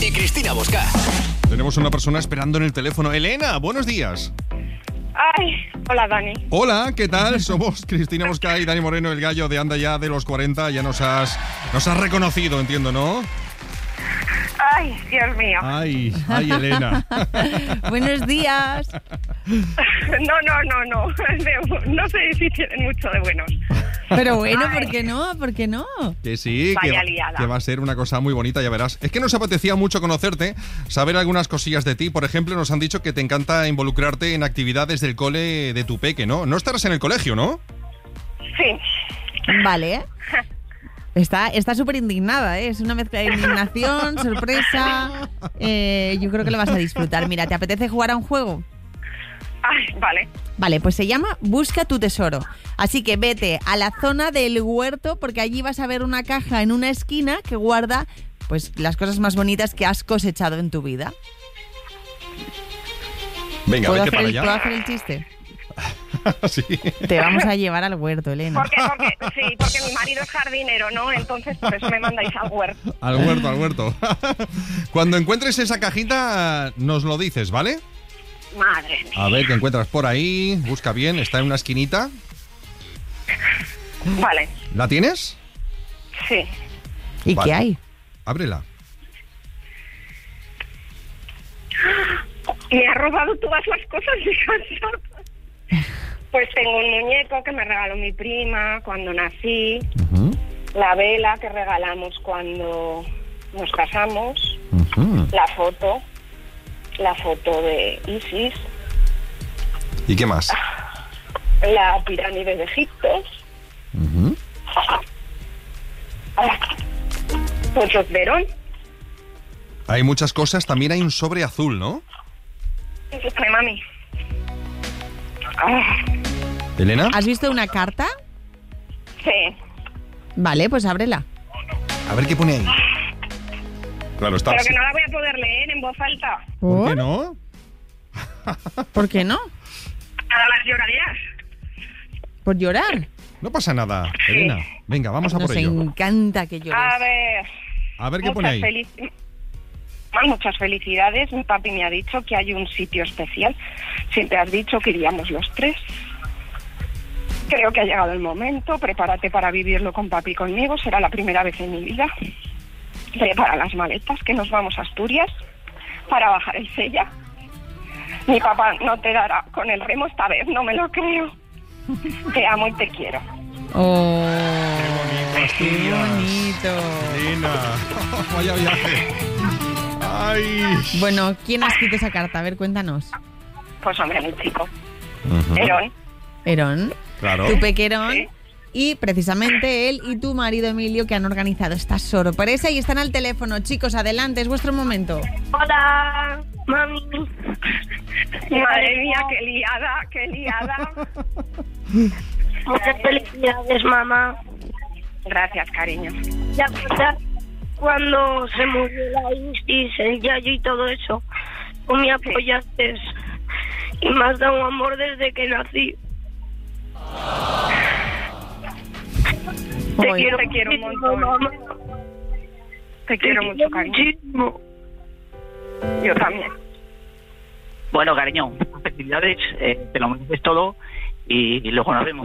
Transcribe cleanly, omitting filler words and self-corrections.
y Cristina Busca. Tenemos una persona esperando en el teléfono. Elena, buenos días. Ay, hola Dani. Hola, ¿qué tal? Somos Cristina Busca y Dani Moreno, el gallo de Anda Ya de los 40. Ya nos has reconocido, entiendo, ¿no? Ay, Dios mío. Ay, Elena. Buenos días. No. No sé si tienen mucho de buenos. Pero bueno, Ay. ¿por qué no? Que sí, Vaya liada. que va a ser una cosa muy bonita, ya verás. Es que nos apetecía mucho conocerte, saber algunas cosillas de ti. Por ejemplo, nos han dicho que te encanta involucrarte en actividades del cole de tu peque, ¿no? No estarás en el colegio, ¿no? Sí. Vale. Está súper indignada, ¿eh? Es una mezcla de indignación, sorpresa. Yo creo que lo vas a disfrutar. Mira, ¿te apetece jugar a un juego? Ay, vale. Vale, pues se llama Busca tu tesoro. Así que vete a la zona del huerto porque allí vas a ver una caja en una esquina que guarda pues las cosas más bonitas que has cosechado en tu vida. Venga, vete para ¿Puedo allá. hacer el chiste? Sí. Te vamos a llevar al huerto, Elena. Porque mi marido es jardinero, ¿no? Entonces por eso me mandáis al huerto. Al huerto. Cuando encuentres esa cajita, nos lo dices, ¿vale? Madre mía. A ver qué encuentras por ahí. Busca bien, está en una esquinita. Vale, ¿La tienes? sí. ¿Y Vale. qué hay? Ábrela. Me ha robado todas las cosas de casa. Pues tengo un muñeco que me regaló mi prima cuando nací. La vela que regalamos cuando nos casamos. La foto de Isis, ¿Y qué más? la pirámide de Egipto, fotos de Herón, Hay muchas cosas. También hay un sobre azul, ¿no? de mami. ¿Elena? ¿Has visto una carta? Sí, Vale, pues ábrela. A ver qué pone ahí. Claro, está pero así. que no la voy a poder leer en voz alta. ¿Por qué no? ¿Por qué no? A las lloraderas. ¿Por llorar? No pasa nada, Elena. Venga, vamos a Nos por ello. encanta que llores. A ver qué pone ahí. Muchas felicidades. Mi papi me ha dicho que hay un sitio especial. Siempre has dicho que iríamos los tres. Creo que ha llegado el momento. Prepárate para vivirlo con papi y conmigo. Será la primera vez en mi vida. Prepara las maletas, que nos vamos a Asturias para bajar el Sella. Mi papá no te dará con el remo esta vez, no me lo creo. Te amo y te quiero. Oh, Qué qué bonito. Elena, vaya viaje. Ay. Bueno, ¿quién ha escrito esa carta? A ver, cuéntanos. Pues hombre, mi chico. Herón. Herón, Claro. tu pequerón. Sí. Y precisamente él y tu marido Emilio que han organizado esta sorpresa y están al teléfono. Chicos, adelante, es vuestro momento. Hola, mami. Madre mía, qué liada. Muchas felicidades, mamá. Gracias, cariño. ¿Te acuerdas cuando se murió la Isis, el Yayo y todo eso? Tú me apoyaste y me has dado amor desde que nací. Te Oye, quiero un muchísimo, montón. mamá. Te quiero mucho, cariño. muchísimo. Yo también. Bueno, cariño, felicidades, te lo mereces todo y luego nos vemos.